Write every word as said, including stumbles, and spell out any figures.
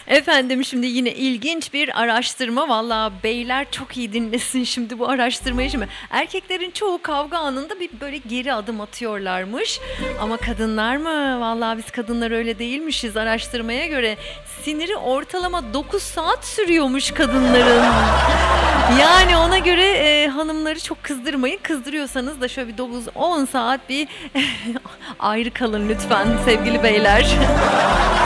Efendim, şimdi yine ilginç bir araştırma. Vallahi beyler çok iyi dinlesin şimdi bu araştırmayı şimdi. Erkeklerin çoğu kavga anında bir böyle geri adım atıyorlarmış. Ama kadınlar mı? Vallahi biz kadınlar öyle değilmişiz. Araştırmaya göre siniri ortalama dokuz saat sürüyormuş kadınların. Yani ona göre e, hanımları çok kızdırmayın. Kızdırıyorsanız da şöyle bir dokuz on saat bir ayrı kalın lütfen sevgili beyler.